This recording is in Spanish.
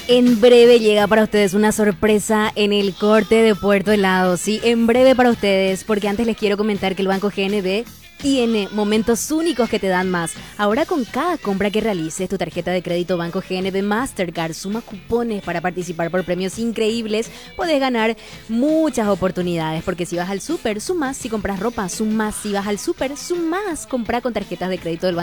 En breve llega para ustedes una sorpresa en el corte de Puerto Helado, sí, en breve para ustedes, porque antes les quiero comentar que el Banco GNB tiene momentos únicos que te dan más. Ahora con cada compra que realices, tu tarjeta de crédito Banco GNB Mastercard suma cupones para participar por premios increíbles. Podés ganar muchas oportunidades, porque si vas al súper, sumás. Si compras ropa, sumás. Si vas al súper, sumás. Comprá con tarjetas de crédito del